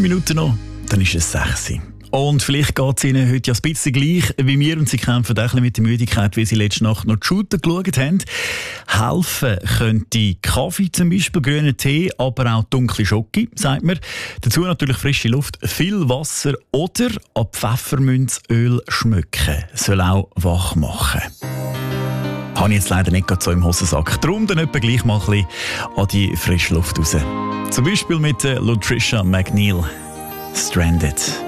Minuten noch, dann ist es 6 Uhr. Und vielleicht geht es Ihnen heute ja ein bisschen gleich wie mir und Sie kämpfen auch ein bisschen mit der Müdigkeit, wie Sie letzte Nacht noch die Shooter geschaut haben. Helfen könnte Kaffee zum Beispiel, grüner Tee, aber auch dunkle Schoki, sagt man. Dazu natürlich frische Luft, viel Wasser oder ab Pfefferminzöl schmücken. Soll auch wach machen. Habe ich jetzt leider nicht gerade so im Hosensack. Darum dann etwa gleich mal ein bisschen an die frische Luft raus. Zum Beispiel mit Lutricia McNeil. Stranded.